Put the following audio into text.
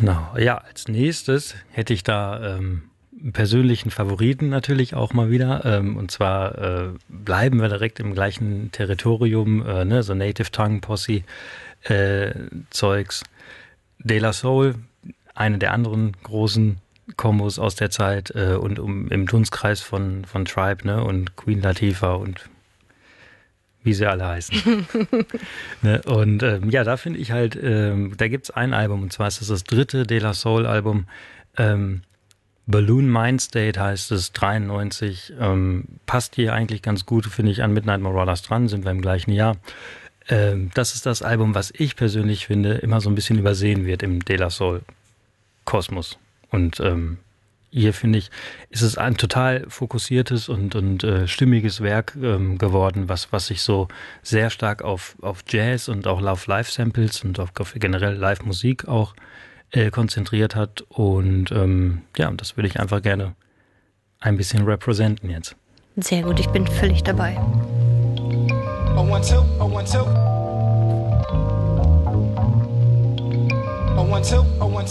Genau. Ja, als nächstes hätte ich da einen persönlichen Favoriten natürlich auch mal wieder. Und zwar bleiben wir direkt im gleichen Territorium, ne, so Native Tongue Posse Zeugs. De La Soul, eine der anderen großen Kombos aus der Zeit und im Dunstkreis von Tribe, ne, und Queen Latifah und wie sie alle heißen. Ne? Und ja, da finde ich halt, da gibt's ein Album, und zwar ist das dritte De La Soul Album. Balloon Mind State heißt es, 93. Passt hier eigentlich ganz gut, finde ich, an Midnight Marauders dran, sind wir im gleichen Jahr. Das ist das Album, was ich persönlich finde, immer so ein bisschen übersehen wird im De La Soul Kosmos. Und hier finde ich, ist es ein total fokussiertes und stimmiges Werk geworden, was sich so sehr stark auf Jazz und auch auf Live-Samples und auf generell Live-Musik auch konzentriert hat. Und ja, das würde ich einfach gerne ein bisschen representen jetzt. Sehr gut, ich bin völlig dabei. Oh, 1, 2, oh, 1, 2. Oh, 1, 2, oh, 1,